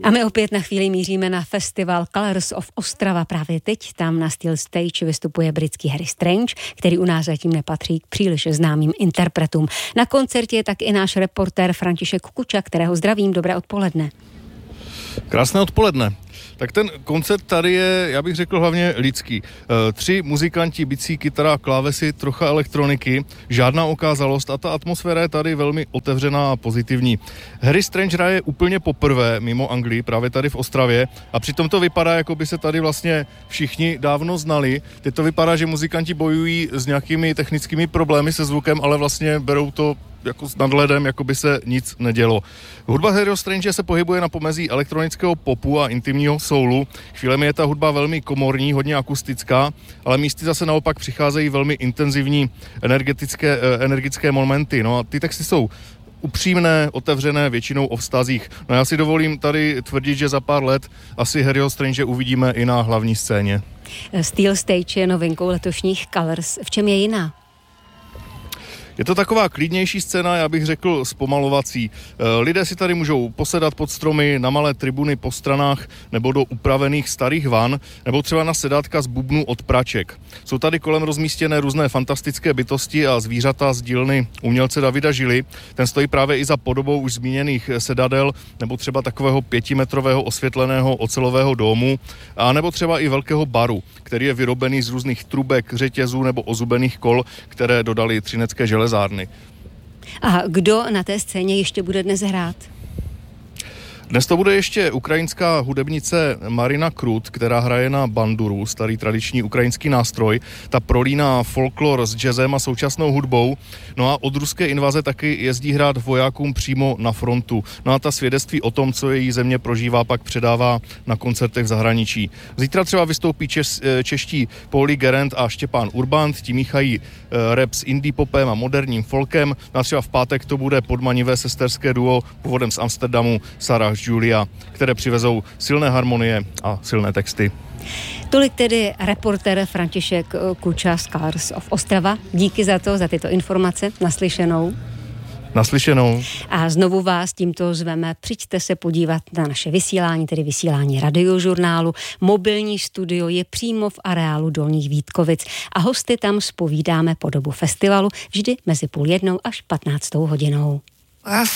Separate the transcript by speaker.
Speaker 1: A my opět na chvíli míříme na festival Colors of Ostrava. Právě teď tam na Steel Stage vystupuje britský Harry Strange, který u nás zatím nepatří k příliš známým interpretům. Na koncertě je tak i náš reportér František Kuča, kterého zdravím. Dobré odpoledne.
Speaker 2: Krásné odpoledne. Tak ten koncert tady je, já bych řekl, hlavně lidský. 3 muzikanti, bicí, kytara, klávesy, trocha elektroniky, žádná okázalost a ta atmosféra je tady velmi otevřená a pozitivní. Harry Strange hraje úplně poprvé mimo Anglii, právě tady v Ostravě, a přitom to vypadá, jako by se tady vlastně všichni dávno znali. Teď to vypadá, že muzikanti bojují s nějakými technickými problémy se zvukem, ale vlastně berou to jako s nadhledem, jako by se nic nedělo. Hudba Harryho Strange se pohybuje na pomezí elektronického popu a intimního soulu. Chvílemi je ta hudba velmi komorní, hodně akustická, ale místy zase naopak přicházejí velmi intenzivní energické momenty. No a ty texty jsou upřímné, otevřené, většinou o vztazích. No já si dovolím tady tvrdit, že za pár let asi Harryho Strange uvidíme i na hlavní scéně.
Speaker 1: Steel Stage je novinkou letošních Colors. V čem je jiná?
Speaker 2: Je to taková klidnější scéna, já bych řekl zpomalovací. Lidé si tady můžou posedat pod stromy, na malé tribuny po stranách nebo do upravených starých van, nebo třeba na sedátka z bubnů od praček. Jsou tady kolem rozmístěné různé fantastické bytosti a zvířata z dílny umělce Davida Žily. Ten stojí právě i za podobou už zmíněných sedadel, nebo třeba takového 5metrového osvětleného ocelového domu, a nebo třeba i velkého baru, který je vyrobený z různých trubek, řetězů nebo ozubených kol, které dodali třinecké železárny.
Speaker 1: A kdo na té scéně ještě bude dnes hrát?
Speaker 2: Dnes to bude ještě ukrajinská hudebnice Marina Krut, která hraje na banduru, starý tradiční ukrajinský nástroj. Ta prolíná folklor s jazzem a současnou hudbou. No a od ruské invaze taky jezdí hrát vojákům přímo na frontu. No a ta svědectví o tom, co její země prožívá, pak předává na koncertech v zahraničí. Zítra třeba vystoupí čeští Pauli Gerent a Štěpán Urbant, ti míchají rap s indie popem a moderním folkem. No a třeba v pátek to bude podmanivé sesterské duo původem z Amsterdamu Sarah Julia, které přivezou silné harmonie a silné texty.
Speaker 1: Tolik tedy reportér František Kuča z Colors of Ostrava. Díky za tyto informace. Naslyšenou.
Speaker 2: Naslyšenou.
Speaker 1: A znovu vás tímto zveme, přijďte se podívat na naše vysílání, tedy vysílání Radiožurnálu. Mobilní studio je přímo v areálu Dolních Vítkovic a hosty tam zpovídáme po dobu festivalu vždy mezi 12:30 až 15:00 hodinou.